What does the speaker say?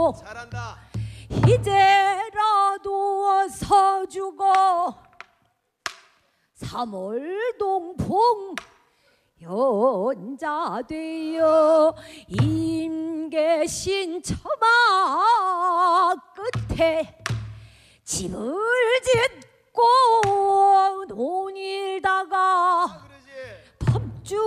서주고 잘한다. 이제라도 서주고 삼월동풍 연자되어 임계신 처마 끝에 집을 짓고